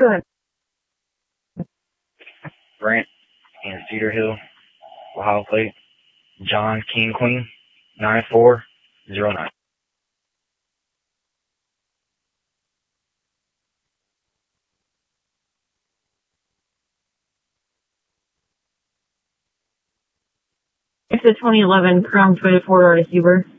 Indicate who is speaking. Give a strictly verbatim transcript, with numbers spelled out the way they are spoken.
Speaker 1: go ahead.
Speaker 2: Brent in Cedar Hill, Ohio plate. John King Queen, nine four zero nine.
Speaker 1: It's a twenty eleven Crown Toyota four door Huber.